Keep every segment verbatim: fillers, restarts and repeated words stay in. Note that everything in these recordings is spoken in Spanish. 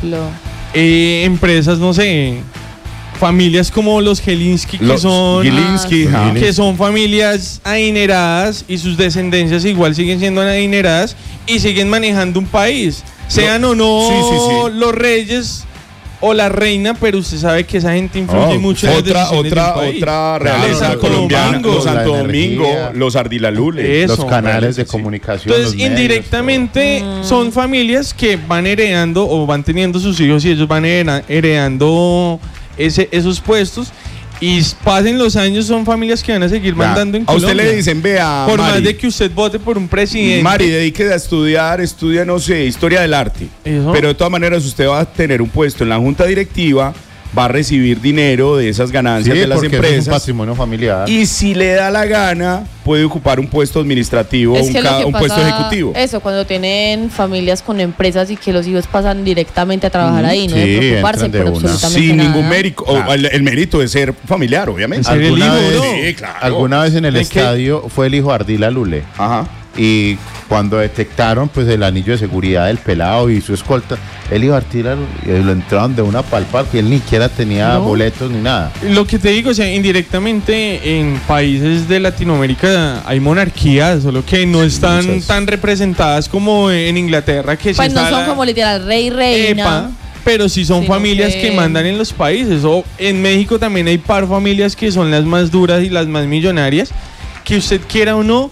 ejemplo? Eh, empresas, no sé, familias como los Gilinski, que Los son Gilinski, ah, ajá. que son familias adineradas y sus descendencias igual siguen siendo adineradas y siguen manejando un país, sean o no sí, sí, sí. los reyes o la reina, pero usted sabe que esa gente influye Oh, mucho en las otra decisiones otra del país. otra realeza Claro, colombiana, Santo los Santo la Domingo, energía, los Ardilalule, Eso. los canales de Sí. comunicación. Entonces, los medios, indirectamente son familias que van heredando o van teniendo sus hijos y ellos van hereda- heredando ese, esos puestos. Y pasen los años, son familias que van a seguir Ya. mandando en A Colombia. usted le dicen, vea, Por Mari, más de que usted vote por un presidente. Mari, dedíquese a estudiar, estudia, no sé, historia del arte. Eso. Pero de todas maneras usted va a tener un puesto en la junta directiva, va a recibir dinero de esas Sí, ganancias de las porque es un empresas. patrimonio familiar. Y si le da la gana, puede ocupar un puesto administrativo, Es un, que lo ca- que un puesto pasa- ejecutivo. Eso, cuando tienen familias con empresas y que los hijos pasan directamente a trabajar Mm, ahí, no sí, de preocuparse entran de por una. absolutamente Sin nada. ningún mérito. o Claro. el, el mérito de ser familiar, obviamente. Ser el ¿Alguna, hijo, vez, bro. Sí, claro. alguna vez en el Es que- estadio fue el hijo Ardila Lule. Ajá. Y cuando detectaron pues el anillo de seguridad del pelado y su escolta, él iba a Ardila Lule y lo entraron de una palpa que él ni siquiera tenía No. boletos ni nada. Lo que te digo, o sea, indirectamente en países de Latinoamérica hay monarquías, solo que no están muchas. tan representadas como en Inglaterra, que sí Pues no está son la- como literal rey, reina. Epa, pero sí son Sino familias que- que mandan en los países. O en México también hay par familias que son las más duras y las más millonarias, que usted quiera o no,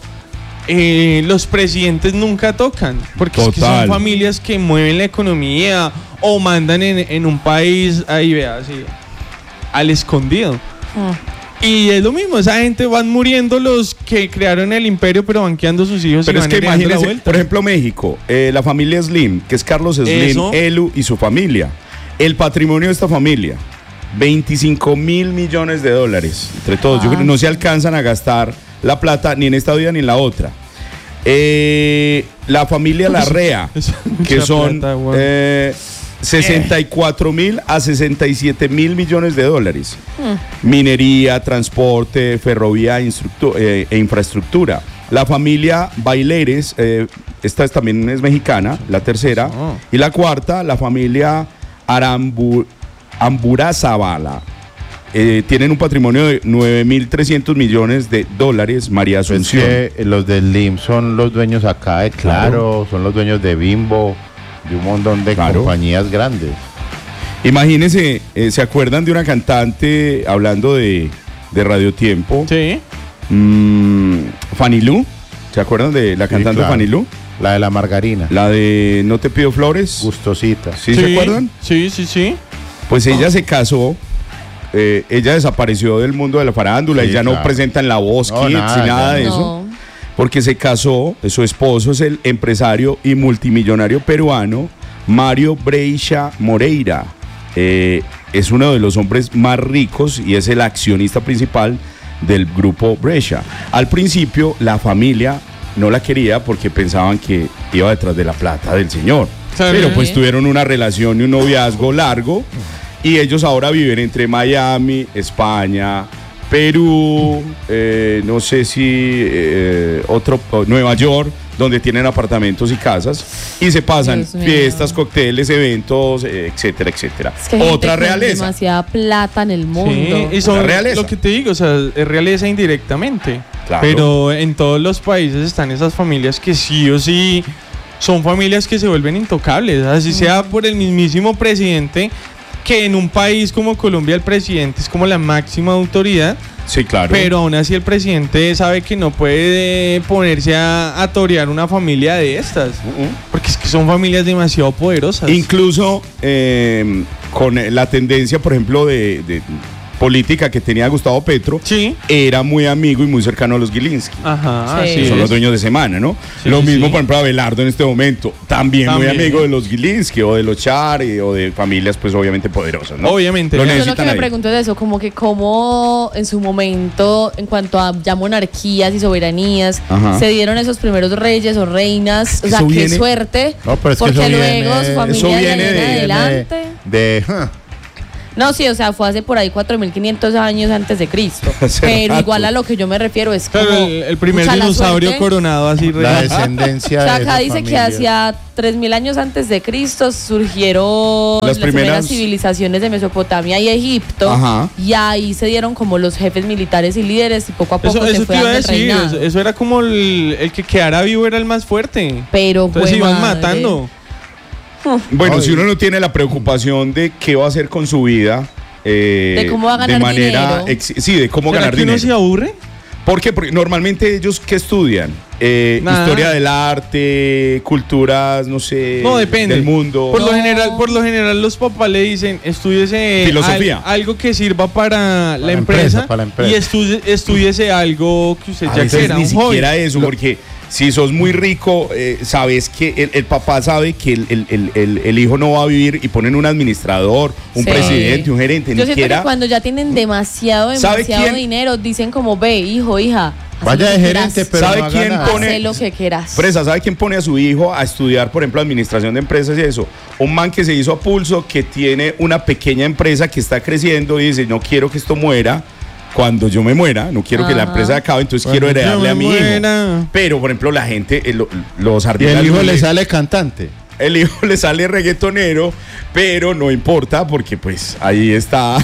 eh, los presidentes nunca tocan, porque es que son Total. familias que mueven la economía o mandan en, en un país, ahí vea, así, al escondido. Mm. Y es lo mismo, esa gente van muriendo los que crearon el imperio, pero van quedando sus hijos. Pero y es van que heredando la imagínense, vuelta. por ejemplo, México, eh, la familia Slim, que es Carlos Slim, Eso. Elu y su familia. El patrimonio de esta familia, veinticinco mil millones de dólares. Entre todos, yo creo que no se alcanzan a gastar la plata ni en esta vida ni en la otra. Eh, la familia Larrea, Es que mucha son plata, weón. eh, sesenta y cuatro mil a sesenta y siete mil millones de dólares. Minería, transporte, ferrovía instructu- eh, e infraestructura. La familia Baileres, eh, esta es- también es mexicana, la tercera. Oh. Y la cuarta, la familia Arambu, Amburazabala. Eh, tienen un patrimonio de nueve mil trescientos millones de dólares, María Pues Asunción. que los del L I M son los dueños acá de Claro, Claro. son los dueños de Bimbo, de un montón de Claro. compañías grandes. Imagínense, eh, ¿se acuerdan de una cantante hablando de, de Radio Tiempo? Sí. Mm, Fanny Lu. ¿Se acuerdan de la Sí, cantante claro. Fanny Lu? La de la margarina, La de No te pido flores. gustosita. ¿Sí, se acuerdan? Sí, sí, sí. Pues ella se casó. eh, ella desapareció del mundo de la farándula Sí, y ya no claro. presenta en La Voz No, Kids nada, y nada ya de no. eso. No. Porque se casó, su esposo es el empresario y multimillonario peruano Mario Breixa Moreira. Eh, es uno de los hombres más ricos y es el accionista principal del grupo Breixa. Al principio la familia no la quería porque pensaban que iba detrás de la plata del señor. Sí. Pero pues tuvieron una relación y un noviazgo largo y ellos ahora viven entre Miami, España, Perú, eh, no sé si eh, otro, oh, Nueva York, donde tienen apartamentos y casas y se pasan Dios mío. fiestas, cócteles, eventos, eh, etcétera, etcétera. Es que hay gente Otra con realeza. demasiada plata en el mundo. Sí, y son La realeza. lo que te digo, o sea, es realeza indirectamente. Claro. Pero en todos los países están esas familias que sí o sí son familias que se vuelven intocables. Así sea por el mismísimo presidente, que en un país como Colombia el presidente es como la máxima autoridad. Sí, claro. Pero aún así el presidente sabe que no puede ponerse a, a torear una familia de estas. Uh-uh. Porque es que son familias demasiado poderosas. Incluso eh, con la tendencia, por ejemplo, de, de política que tenía Gustavo Petro, Sí. era muy amigo y muy cercano a los Gilinski. Ajá, Sí. así Que son es. los dueños de Semana, ¿no? Sí, Lo sí, mismo, sí. por ejemplo, Abelardo en este momento, también, muy También. amigo de los Gilinski o de los Chari o de familias, pues obviamente poderosas, ¿no? Obviamente. Lo Yo Yo lo que necesitan me ahí. pregunto es eso, como que cómo en su momento, en cuanto a ya monarquías y soberanías, Ajá. se dieron esos primeros reyes o reinas. O sea, Eso qué viene- suerte. No, pero es que porque eso luego viene- su familia eso de ahí viene en de- adelante. De, ja, No, sí, o sea, fue hace por ahí cuatro mil quinientos años antes de Cristo. Hace Pero rato. igual a lo que yo me refiero es como... Claro, el, el primer pucha, la dinosaurio suerte. coronado así. La real. descendencia O sea, de acá esa dice que familia. hacia tres mil años antes de Cristo surgieron Las las, primeras... primeras- civilizaciones de Mesopotamia y Egipto. Ajá. Y ahí se dieron como los jefes militares y líderes y poco a poco Eso, se eso fue te iba a dando el decir, reinado. eso, eso era como el, el que quedara vivo era el más fuerte. Pero Entonces fue iban madre. matando. Bueno, Ay. si uno no tiene la preocupación de qué va a hacer con su vida, eh, De cómo va a ganar de manera dinero. ex- sí, de cómo ¿Será ganar que uno dinero. se aburre? ¿Por qué? Porque normalmente ellos, ¿qué estudian? Eh, Nada. historia del arte, culturas, no sé, No, depende. del mundo. Por lo No. general, por lo general los papás le dicen, estudiese Filosofía. al- algo que sirva para, la la empresa, empresa, para la empresa. y estudie- estudiese algo que usted A ya veces quiera, ni un hobby. siquiera eso, Lo- porque si sos muy rico, eh, sabes que el, el papá sabe que el, el- el- el- el hijo no va a vivir y ponen un administrador, un Sí. presidente, un gerente, Yo ni siento siquiera. que cuando ya tienen demasiado, ¿Sabe demasiado quién? dinero, dicen como, ve, hijo, hija, haz Vaya lo de que gerente, quieras, pero ¿Sabe no haga quién nada. pone- haz lo que quieras. Presa, ¿sabe quién pone a su hijo a estudiar, por ejemplo, administración de empresas y eso? Un man que se hizo a pulso, que tiene una pequeña empresa que está creciendo y dice, no quiero que esto muera cuando yo me muera, no quiero que la Ajá. empresa acabe, entonces Cuando quiero heredarle yo a me mi muera. hijo. Pero, por ejemplo, la gente, eh, lo- los Y artistas... el hijo le les- sale cantante. El hijo le sale reggaetonero, pero no importa porque pues ahí está.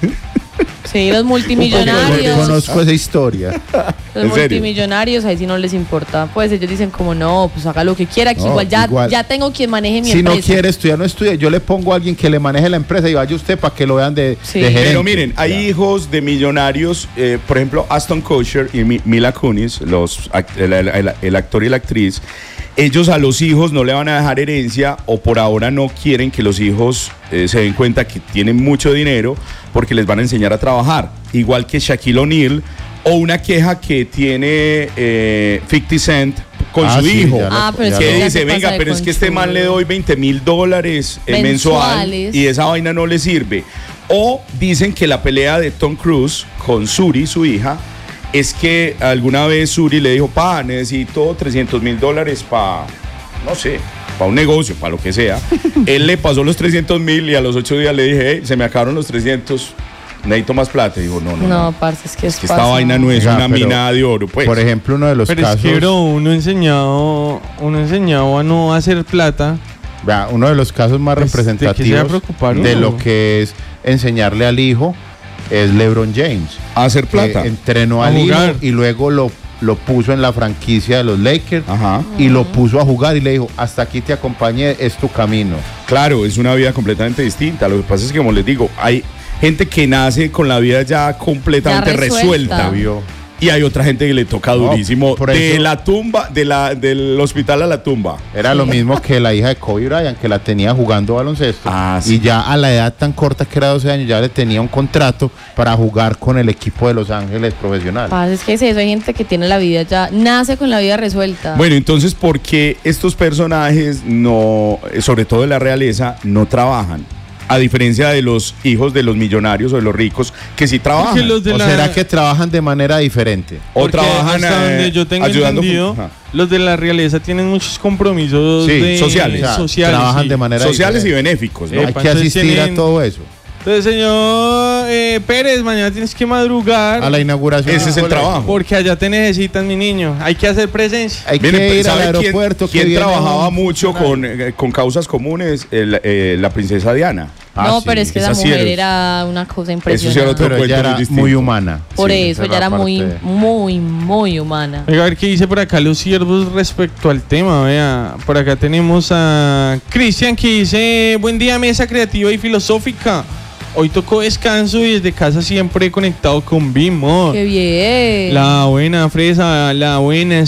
Sí, los Yo multimillonarios. conozco esa historia. Los ¿En serio? multimillonarios, ahí sí no les importa. Pues ellos dicen como, no, pues haga lo que quiera, que No, igual, ya, igual. ya tengo quien maneje mi Si no empresa. quiere estudiar, no estudia. Yo le pongo a alguien que le maneje la empresa y vaya usted para que lo vean de, Sí. de gerente. Pero miren, hay Ya. hijos de millonarios, eh, por ejemplo, Aston Kutcher y Mi- Mila Kunis, los, act- el, el- el- el actor y la actriz, ellos a los hijos no le van a dejar herencia o por ahora no quieren que los hijos eh, se den cuenta que tienen mucho dinero porque les van a enseñar a trabajar. Igual que Shaquille O'Neal o una queja que tiene eh, cincuenta Cent con Ah, su sí, hijo. ya lo- Ah, pero es ya Que que lo- ya dice, se pasa venga, de pero es que este conchudo. man le doy veinte mil dólares eh, mensual Mensuales. y esa vaina no le sirve. O dicen que la pelea de Tom Cruise con Suri, su hija, es que alguna vez Suri le dijo, pa, necesito trescientos mil dólares para, no sé, para un negocio, para lo que sea. Él le pasó los trescientos mil y a los ocho días le dije, hey, se me acabaron los trescientos, necesito más plata. Y dijo, no, no, no. No, parce, es que es Es que esta vaina no es Oiga, una pero, mina de oro, pues. Por ejemplo, uno de los Pero casos. es que, bro, uno enseñado, uno enseñado a no hacer plata. Vea, uno de los casos más Pues, ¿de qué se va a representativos preocupar de uno? lo que es enseñarle al hijo es LeBron James. a hacer Que plata. entrenó A al hijo jugar. y luego lo, lo puso en la franquicia de los Lakers Ajá. y lo puso a jugar y le dijo, hasta aquí te acompañé, es tu camino. Claro, es una vida completamente distinta. Lo que pasa es que, como les digo, hay gente que nace con la vida ya completamente Ya resuelta. resuelta. Vio. Y hay otra gente que le toca No, durísimo por de eso- la tumba, de la, del hospital a la tumba. Era lo mismo que la hija de Kobe Bryant, que la tenía jugando baloncesto. Ah, sí. Y ya a la edad tan corta que era doce años, ya le tenía un contrato para jugar con el equipo de Los Ángeles profesional. Parce, es que es eso, hay gente que tiene la vida ya, nace con la vida resuelta. Bueno, entonces, ¿por qué estos personajes, no, eh, sobre todo de la realeza, no trabajan? A diferencia de los hijos de los millonarios o de los ricos, que sí trabajan. Porque los de ¿O la- será que trabajan de manera diferente? o Porque trabajan hasta eh, donde yo tengo ayudando. entendido, Ajá. los de la realeza tienen muchos compromisos Sí, de- sociales. O sea, sociales, trabajan sí. de manera Sociales y diferente. benéficos, ¿no? Eh, Hay Epa, que entonces asistir tienen- a todo eso. Entonces, señor eh, Pérez, mañana tienes que madrugar A la inauguración. Ese del es el colegio. trabajo. porque allá te necesitan, mi niño. Hay que hacer presencia. Hay Miren, que ir al ¿sabe quién- aeropuerto. que ¿Quién, viene trabajaba un mucho con, funcionario. eh, con causas comunes? El, eh, la princesa Diana. Ah, no, sí, pero es que esa esa sí mujer era- era una cosa Eso sí era impresionante. otro Pero cuento ella muy era distinto. muy humana. Por Sí, eso, esa ella era parte muy, de- muy, muy humana. Oiga, a ver qué dice por acá los siervos respecto al tema. Vea, por acá tenemos a Cristian que dice: buen día, mesa creativa y filosófica. Hoy tocó descanso y desde casa siempre conectado con Bimo. Qué bien. La buena fresa, la buena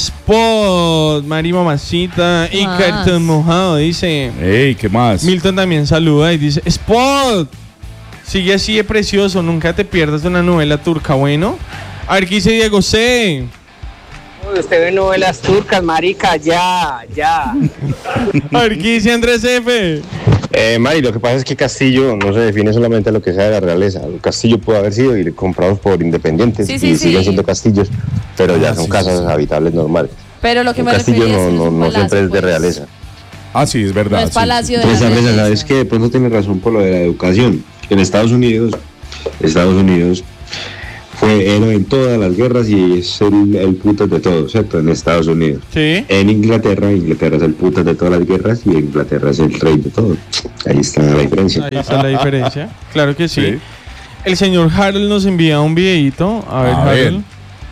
spot, Mari Mamacita y Más. cartón mojado, dice. Ey, ¿qué más? Milton también saluda y dice: Spot, sigue así de precioso, nunca te pierdas de una novela turca, bueno. A ver qué dice Diego C. Uy, usted ve novelas turcas, marica, ya, ya. A ver qué dice Andrés F. Eh, Mari, lo que pasa es que Castillo no se define solamente a lo que sea de la realeza. El Castillo puede haber sido y comprados por independientes Sí, sí, y sí. siguen siendo castillos, pero ya Ah, son sí, casas sí, sí. habitables normales. Pero lo que Un me castillo refería no, es no, un no palacio, siempre es de pues. realeza. Ah, sí, es verdad. No es sí, Palacio de Pues la sabes, Noticia. sabes que de pronto tiene razón por lo de la educación. En Estados Unidos, Estados Unidos fue héroe en todas las guerras y es el, el puto de todo, ¿cierto? En Estados Unidos. Sí. En Inglaterra, Inglaterra es el puto de todas las guerras y Inglaterra es el rey de todo. Ahí está la diferencia. Ahí está la diferencia. Claro que sí. Sí. El señor Harold nos envía un videito. A ver, A ver. Harold.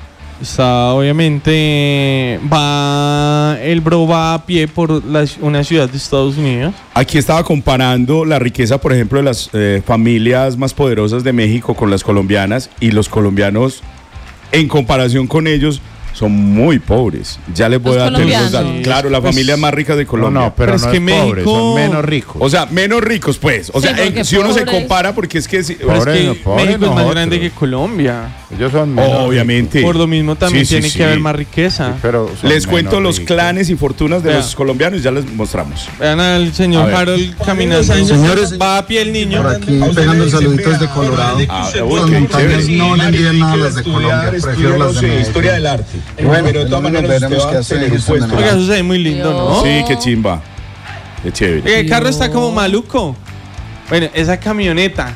Está obviamente. Va. El bro va a pie por la- una ciudad de Estados Unidos. Aquí estaba comparando la riqueza, por ejemplo, de las eh, familias más poderosas de México con las colombianas, y los colombianos, en comparación con ellos, son muy pobres. Ya les voy Los a tener los colombianos. datos. Sí, Claro, las pues- familias más ricas de No, Colombia. no, pero, Pero es no que es pobre, México- son menos ricos. O sea, menos ricos, pues. O Sí, sea, en- porque si uno se pobres- compara, porque es que... si- Pero Pobre, es no, que pobre México es más nosotros. grande que Colombia. Ellos son menos Obviamente. Por lo mismo también Sí, sí, tiene sí. que haber más riqueza. ricos. Sí, pero son Les cuento menos los ricos. clanes y fortunas de Vea. los colombianos, ya les mostramos. Vean al A señor ver. Harold caminando. Señores, va a pie el niño. Por aquí pegando el saludito desde Colorado. Ah, Las uy, qué montañas chévere. no le envían nada a las de Colombia, prefiero las de Medellín. Historia del arte. Bueno, pero de todas maneras maneras veremos qué hace el puesto. Oiga, eso se ve muy lindo, ¿no? Sí, qué chimba. Qué chévere. Oiga, el carro está como maluco. Bueno, esa camioneta.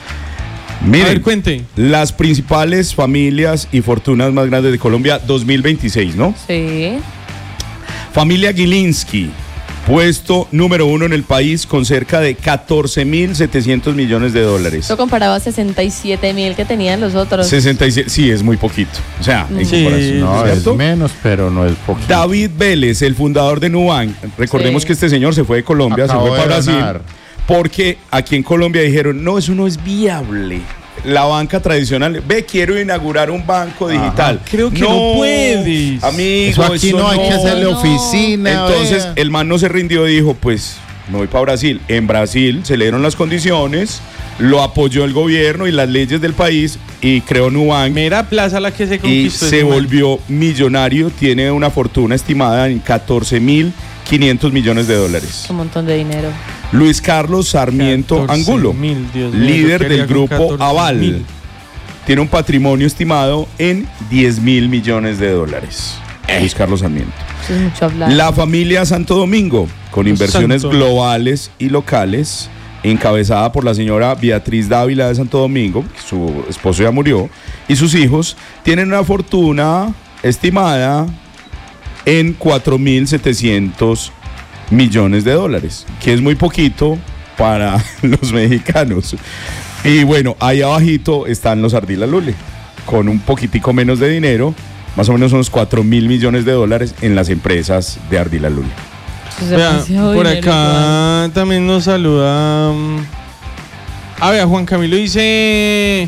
A Miren, ver, cuente. las principales familias y fortunas más grandes de Colombia dos mil veintiséis, ¿no? Sí. Familia Gilinski, puesto número uno en el país con cerca de catorce mil setecientos millones de dólares. Esto comparado a sesenta y siete mil que tenían los otros. sesenta y siete, sí, es muy poquito. O sea, en Sí. comparación. No, es ¿cierto? menos, pero no es poquito. David Vélez, el fundador de Nubank. Recordemos Sí. que este señor se fue de Colombia, Acabó se fue de para Brasil, ganar. porque aquí en Colombia dijeron, no, eso no es viable. La banca tradicional, ve, quiero inaugurar un banco digital. Creo que no puedes. Amigo, Eso aquí no hay que hacerle no. oficina. Entonces oiga. el man no se rindió y dijo, pues me voy para Brasil. En Brasil se le dieron las condiciones, lo apoyó el gobierno y las leyes del país y creó Nubank. Mera plaza la que se Y conquistó. se ese man. volvió millonario, tiene una fortuna estimada en catorce mil quinientos millones de dólares. Un montón de dinero. Luis Carlos Sarmiento catorce Angulo, mil, Dios mío, líder yo quería del con grupo catorce Aval, mil. tiene un patrimonio estimado en diez mil millones de dólares. Luis Carlos Sarmiento. Eso es mucho hablar. La familia Santo Domingo, con Los inversiones Santo. globales y locales, encabezada por la señora Beatriz Dávila de Santo Domingo, su esposo ya murió, y sus hijos, tienen una fortuna estimada en cuatro mil setecientos millones de dólares, que es muy poquito para los mexicanos. Y bueno, ahí abajito están los Ardila Lule, con un poquitico menos de dinero, más o menos unos cuatro mil millones de dólares en las empresas de Ardila Lule. Eso es Vea, demasiado por dinero, acá también nos saluda. mm, A ver, Juan Camilo dice.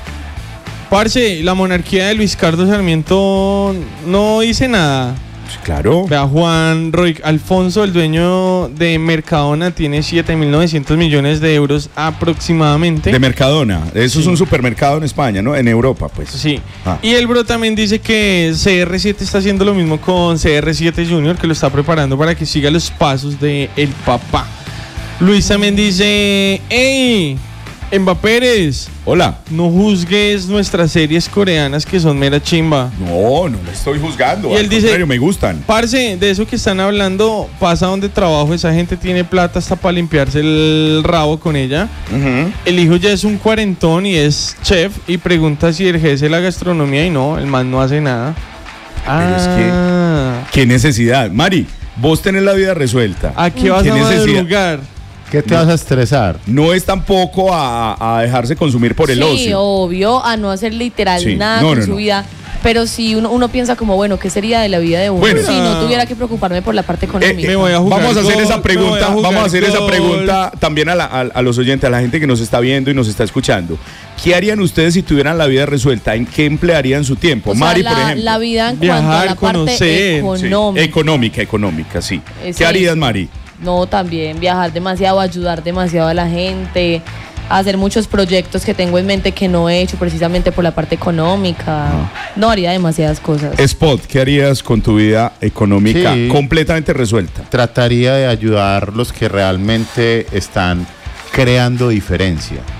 Parce, la monarquía de Luis Carlos Sarmiento no dice nada. Pues claro. Vea, Juan Roy Alfonso, el dueño de Mercadona, tiene siete mil novecientos millones de euros aproximadamente. De Mercadona. Eso es Sí. un supermercado en España, ¿no? En Europa, pues. Sí. Ah. Y el bro también dice que C R siete está haciendo lo mismo con C R siete Junior, que lo está preparando para que siga los pasos de el papá. Luis también dice, ¡Ey! Mbappé Pérez, Hola. no juzgues nuestras series coreanas que son mera chimba. No, no le estoy juzgando. Y él al dice- contrario, me gustan. Parce, de eso que están hablando, pasa donde trabajo, esa gente tiene plata hasta para limpiarse el rabo con ella. Ujú. El hijo ya es un cuarentón y es chef y pregunta si ejerce la gastronomía y no, el man no hace nada. Pero es que- Ah, ¿Qué necesidad? Mari, vos tenés la vida resuelta. ¿a qué vas ¿Qué a necesidad? madrugar? ¿Qué te vas a estresar? No es tampoco a, a dejarse consumir por el sí, ocio. obvio, a no hacer literal Sí, nada no, con no, su no. vida. Pero si uno, uno piensa como, bueno, ¿qué sería de la vida de uno Bueno. si no tuviera que preocuparme por la parte económica? me voy a jugar Vamos a hacer golf, esa me pregunta, voy a jugar vamos a hacer esa golf. pregunta también a, la- a- a los oyentes, a la gente que nos está viendo y nos está escuchando. ¿Qué harían ustedes si tuvieran la vida resuelta? ¿En qué emplearían su tiempo? O sea, Mari, la, por ejemplo. la vida en Viajar, cuanto a la parte conocer, Sí, económica. económica, económica, sí. Es ¿Qué harías, eso. Mari? No, también viajar demasiado, ayudar demasiado a la gente, hacer muchos proyectos que tengo en mente que no he hecho precisamente por la parte económica. No haría demasiadas cosas. Spot, ¿qué harías con tu vida económica Sí. completamente resuelta? Trataría de ayudar los que realmente están creando diferencia.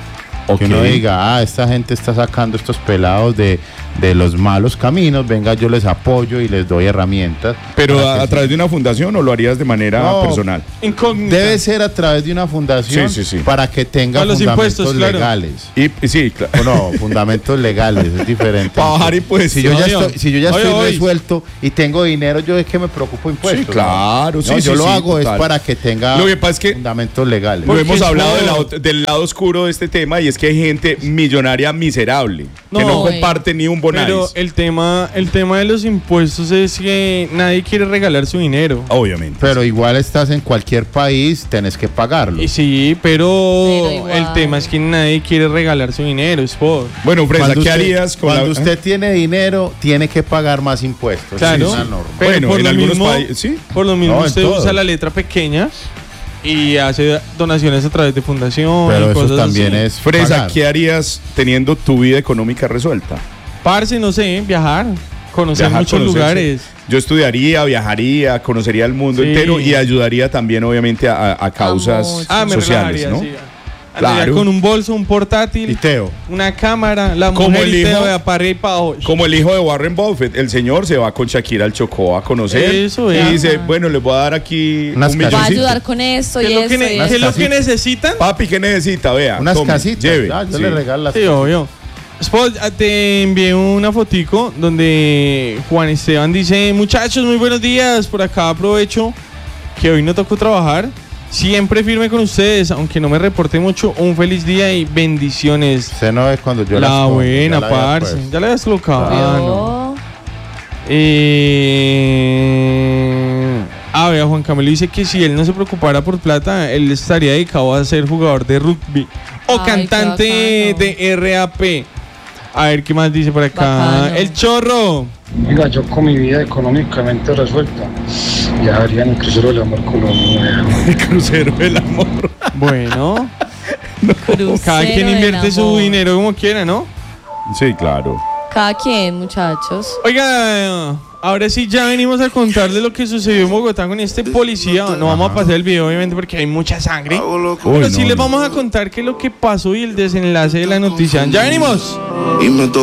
Que uno diga, ah, esta gente está sacando estos pelados de, de los malos caminos, venga, yo les apoyo y les doy herramientas. Pero para a, que a través de una fundación, ¿o lo harías de manera No, personal? Incógnita. Debe ser a través de una fundación Sí, sí, sí. para que tenga Para los fundamentos impuestos, claro. legales. Y, y sí, claro. O no, fundamentos legales, es diferente. Para bajar impuestos. Si yo ya Oye, estoy, si yo ya oye, estoy oye. resuelto y tengo dinero, yo es que me preocupo impuestos. Sí, claro, ¿no? sí, No, sí, yo lo sí, hago total. es para que tenga Lo que pasa es que fundamentos legales. lo Porque hemos es hablado del todo. lado, del lado oscuro de este tema, y es que hay gente millonaria miserable que No, no güey. comparte ni un bonais. Pero el tema, el tema de los impuestos es que nadie quiere regalar su dinero. Obviamente. Pero igual estás en cualquier país, tenés que pagarlo. Y sí, pero, Pero igual. el tema es que nadie quiere regalar su dinero, es por. Bueno, Fresa, Cuando ¿qué usted- harías con Cuando la... usted tiene dinero, tiene que pagar más impuestos. Claro. Es una norma. Pero Bueno, por en lo algunos mismo, países, sí. Por lo mismo No, en usted todos. usa la letra pequeña y hace donaciones a través de fundación. Pero y eso cosas también así. es Fresa, pagar. ¿qué harías teniendo tu vida económica resuelta? Parce, no sé, viajar, conocer Viajar, muchos conocerse. lugares. Yo estudiaría, viajaría, conocería el mundo Sí. entero y ayudaría también, obviamente, a, a causas mucho. Ah, me sociales, relajaría, ¿no? sí. Andaría Claro. con un bolso, un portátil, Y Teo, una cámara, la Como mujer el y hijo- Teo de para arriba y para abajo. Como el hijo de Warren Buffett, el señor se va con Shakira al Chocó a conocer Eso y es. dice, bueno, les voy a dar aquí Unas un Va a milloncito. ayudar con esto ¿Qué y es lo eso. que, ne- y qué eso. es lo que casitas. necesitan? Papi, ¿qué necesita? Vea, unas tome, casitas. lleve. Ya, yo Sí. le regalo las Sí, obvio. Spot, ah, te envié una fotico donde Juan Esteban dice, muchachos, muy buenos días, por acá aprovecho que hoy no tocó trabajar, siempre firme con ustedes, aunque no me reporte mucho, un feliz día y bendiciones. Usted no es cuando yo las La pongo, buena, ya la había parce, puesto. ya la habías colocado. Ah, no. Yo- Eh, ah, vea, Juan Camilo dice que si él no se preocupara por plata, él estaría dedicado a ser jugador de rugby o Ay, cantante qué bacano. de R A P. A ver qué más dice por acá. Bacano. El chorro. Oiga, yo con mi vida económicamente resuelta, viajaría en el crucero del amor Colombia. El crucero del amor. Bueno, Crucero cada quien del invierte su amor. dinero como quiera, ¿no? Sí, claro. Cada quien, muchachos. Oiga, ahora sí ya venimos a contarle lo que sucedió en Bogotá con este policía. No vamos a pasar el video, obviamente, porque hay mucha sangre. Uy, Pero sí no, les no. vamos a contar qué es lo que pasó y el desenlace de la noticia. ¡Ya venimos! Y me